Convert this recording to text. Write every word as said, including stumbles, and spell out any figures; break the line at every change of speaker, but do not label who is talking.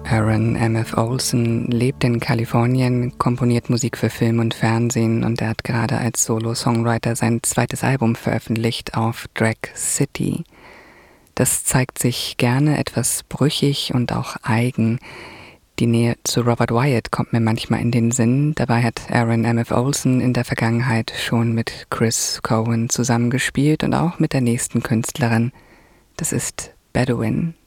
Aaron M F Olson lebt in Kalifornien, komponiert Musik für Film und Fernsehen und er hat gerade als Solo-Songwriter sein zweites Album veröffentlicht auf Drag City. Das zeigt sich gerne etwas brüchig und auch eigen. Die Nähe zu Robert Wyatt kommt mir manchmal in den Sinn. Dabei hat Aaron M F Olson in der Vergangenheit schon mit Chris Cohen zusammengespielt und auch mit der nächsten Künstlerin. Das ist Bedouin.